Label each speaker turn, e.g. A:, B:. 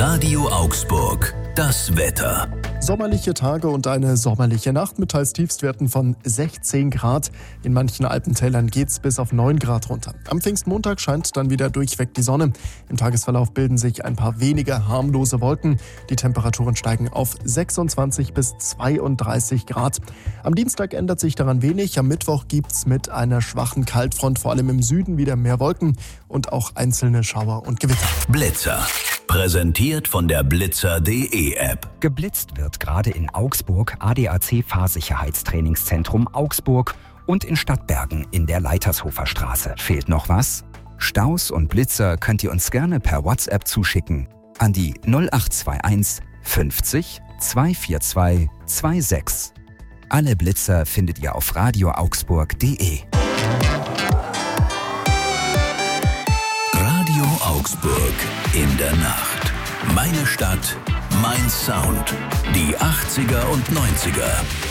A: Radio Augsburg, das Wetter.
B: Sommerliche Tage und eine sommerliche Nacht mit teils Tiefstwerten von 16 Grad. In manchen Alpentälern geht's bis auf 9 Grad runter. Am Pfingstmontag scheint dann wieder durchweg die Sonne. Im Tagesverlauf bilden sich ein paar wenige harmlose Wolken. Die Temperaturen steigen auf 26 bis 32 Grad. Am Dienstag ändert sich daran wenig. Am Mittwoch gibt's mit einer schwachen Kaltfront vor allem im Süden wieder mehr Wolken und auch einzelne Schauer und Gewitter.
A: Blitzer. Präsentiert von der Blitzer.de App.
C: Geblitzt wird gerade in Augsburg, ADAC Fahrsicherheitstrainingszentrum Augsburg und in Stadtbergen in der Leitershofer Straße. Fehlt noch was? Staus und Blitzer könnt ihr uns gerne per WhatsApp zuschicken an die 0821 50 242 26. Alle Blitzer findet ihr auf radioaugsburg.de.
A: Radio Augsburg in der Nacht. Meine Stadt, mein Sound. Die 80er und 90er.